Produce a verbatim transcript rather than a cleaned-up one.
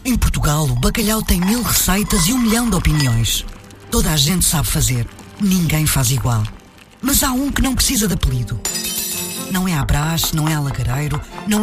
Em Portugal, o bacalhau tem mil receitas e um milhão de opiniões. Toda a gente sabe fazer, ninguém faz igual. Mas há um que não precisa de apelido. Não é à Brás, não é a Lagareiro, não